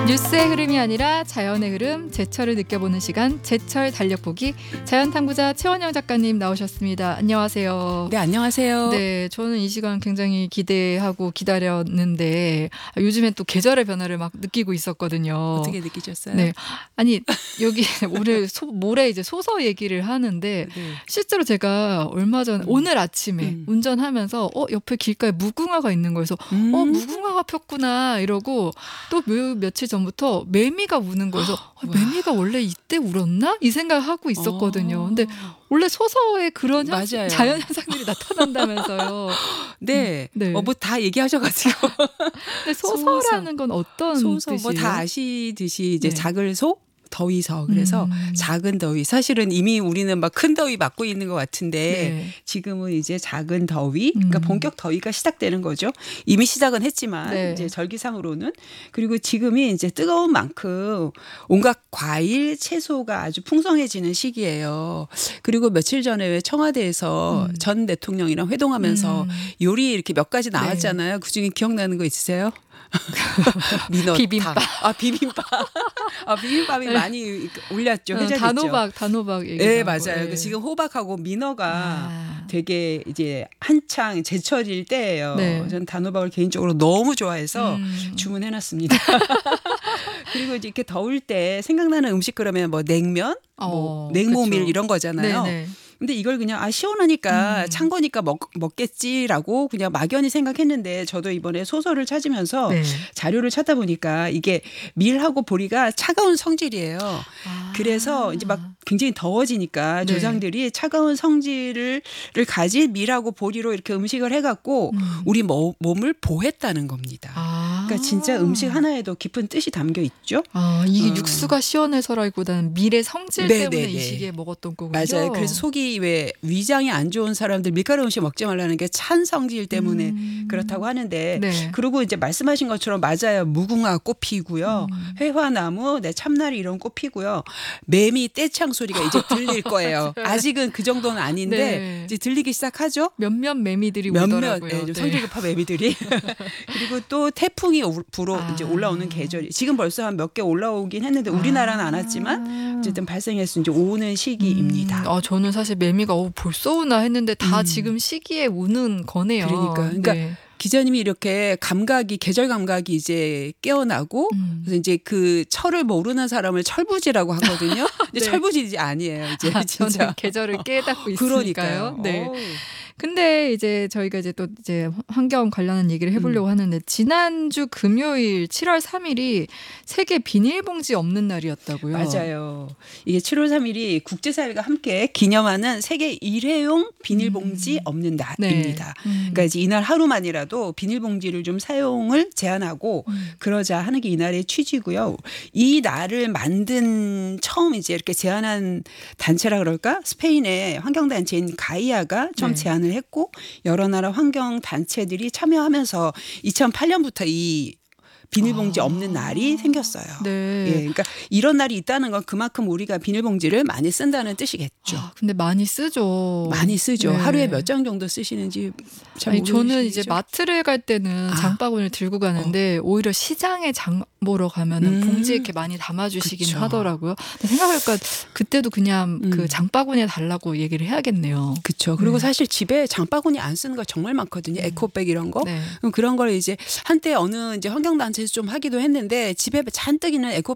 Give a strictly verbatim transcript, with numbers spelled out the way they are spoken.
뉴스의 흐름이 아니라 자연의 흐름, 제철을 느껴보는 시간, 제철 달력보기. 자연탐구자 최원영 작가님 나오셨습니다. 안녕하세요. 네, 안녕하세요. 네, 저는 이 시간 굉장히 기대하고 기다렸는데 요즘에 또 계절의 변화를 막 느끼고 있었거든요. 어떻게 느끼셨어요? 네, 아니 여기 오늘 소, 모레 이제 소서 얘기를 하는데 네. 실제로 제가 얼마 전 음. 오늘 아침에 음. 운전하면서 어 옆에 길가에 무궁화가 있는 거여서 음. 어 무궁화가 폈구나 이러고 또 며, 며칠 전부터 매미가 우는 거여서 어, 매미가 원래 이때 울었나? 이 생각하고 있었거든요. 어. 근데 원래 소서에 그런 현, 맞아요. 자연 현상들이 나타난다면서요. 네, 네. 어, 뭐 다 얘기하셔가지고 근데 소서라는 건 어떤 소서 뜻이에요? 뭐 다 아시듯이 이제 네. 작을 소 더위서 그래서 음. 작은 더위 사실은 이미 우리는 막 큰 더위 맞고 있는 것 같은데 네. 지금은 이제 작은 더위 그러니까 음. 본격 더위가 시작되는 거죠. 이미 시작은 했지만 네. 이제 절기상으로는 그리고 지금이 이제 뜨거운 만큼 온갖 과일 채소가 아주 풍성해지는 시기예요. 그리고 며칠 전에 왜 청와대에서 음. 전 대통령이랑 회동하면서 음. 요리 이렇게 몇 가지 나왔잖아요. 그중에 기억나는 거 있으세요? 민어 비빔밥. 아 비빔밥. 아 비빔밥이 네. 많이 올렸죠. 어, 회자됐죠. 단호박, 단호박 얘기. 네 맞아요. 그 지금 호박하고 민어가 아. 되게 이제 한창 제철일 때예요. 네. 저는 단호박을 개인적으로 너무 좋아해서 음. 주문해놨습니다. 그리고 이제 이렇게 더울 때 생각나는 음식 그러면 뭐 냉면, 어, 뭐 냉모밀 그쵸. 이런 거잖아요. 네네. 근데 이걸 그냥 아 시원하니까 음. 찬 거니까 먹, 먹겠지라고 그냥 막연히 생각했는데 저도 이번에 소설을 찾으면서 네. 자료를 찾다 보니까 이게 밀하고 보리가 차가운 성질이에요. 아. 그래서 이제 막 굉장히 더워지니까 네. 조상들이 차가운 성질을 를 가진 밀하고 보리로 이렇게 음식을 해갖고 음. 우리 모, 몸을 보했다는 겁니다. 아. 그러니까 진짜 음식 하나에도 깊은 뜻이 담겨 있죠. 아, 이게 어. 육수가 시원해서라기보다는 밀의 성질 네, 때문에 네, 이 네. 시기에 먹었던 거군요. 맞아요. 그래서 속이 왜 위장이 안 좋은 사람들 밀가루 음식 먹지 말라는 게 찬 성질 때문에 음. 그렇다고 하는데 네. 그리고 이제 말씀하신 것처럼 맞아요. 무궁화 꽃 피고요. 음. 회화나무, 네, 참나리 이런 꽃 피고요. 매미 떼창 소리가 이제 들릴 거예요. 아직은 그 정도는 아닌데 네. 이제 들리기 시작하죠. 몇몇 매미들이 몇몇 오더라고요. 예, 좀 네. 성질 급한 매미들이 그리고 또 태풍이 오- 불어 아. 이제 올라오는 계절이 지금 벌써 한 몇 개 올라오긴 했는데 우리나라는 안 왔지만 어쨌든 발생해서 이제 오는 시기입니다. 음, 아, 저는 사실 매미가 어, 벌써 오나 했는데 다 음. 지금 시기에 우는 거네요. 그러니까, 그러니까 네. 기자님이 이렇게 감각이 계절 감각이 이제 깨어나고 음. 그래서 이제 그 철을 모르는 사람을 철부지라고 하거든요. 근데 네. 철부지 아니에요. 이제 아, 진짜 저는 계절을 깨닫고 있으니까요. 그러니까요. 네. 어우. 근데 이제 저희가 이제 또 이제 환경 관련한 얘기를 해보려고 음. 하는데 지난주 금요일 칠월 삼일이 세계 비닐봉지 없는 날이었다고요. 맞아요. 이게 칠월 삼일이 국제사회가 함께 기념하는 세계 일회용 비닐봉지 음. 없는 네. 날입니다. 음. 그러니까 이제 이날 하루만이라도 비닐봉지를 좀 사용을 제한하고 음. 그러자 하는 게 이날의 취지고요. 이 날을 만든 처음 이제 이렇게 제안한 단체라 그럴까? 스페인의 환경단체인 가이아가 처음 네. 제안을 했고 여러 나라 환경단체들이 참여하면서 이천팔년부터 이 비닐봉지 아. 없는 날이 생겼어요. 네. 예, 그러니까 이런 날이 있다는 건 그만큼 우리가 비닐봉지를 많이 쓴다는 뜻이겠죠. 아, 근데 많이 쓰죠. 많이 쓰죠. 네. 하루에 몇 장 정도 쓰시는지 잘 아니, 모르시죠? 저는 이제 마트를 갈 때는 아. 장바구니를 들고 가는데 오히려 시장에 장 보러 가면은 음. 봉지에 이렇게 많이 담아주시긴 그쵸. 하더라고요. 근데 생각해보니까 그때도 그냥 음. 그 장바구니에 달라고 얘기를 해야겠네요. 그렇죠. 그리고 네. 사실 집에 장바구니 안 쓰는 거 정말 많거든요. 에코백 이런 거. 네. 그럼 그런 걸 이제 한때 어느 이제 환경단체에서 좀 하기도 했는데 집에 잔뜩 있는 에코